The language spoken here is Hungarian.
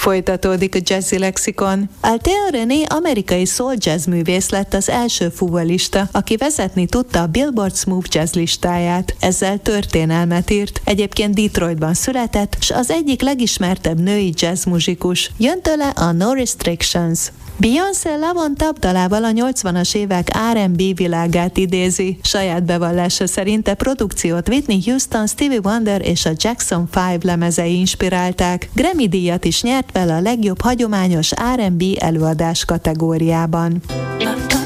Folytatódik a Jazzy Lexikon. Althea René amerikai soul jazz művész lett az első fuvolista, aki vezetni tudta a Billboard Smooth Jazz listáját. Ezzel történelmet írt. Egyébként Detroitban született, s az egyik legismertebb női jazz muzsikus. Jön tőle a No Restrictions. Beyoncé Love on Top dalával a 80-as évek R&B világát idézi. Saját bevallása szerint a produkciót Whitney Houston, Stevie Wonder és a Jackson 5 lemezei inspirálták. Grammy-díjat is nyert vele a legjobb hagyományos R&B előadás kategóriában.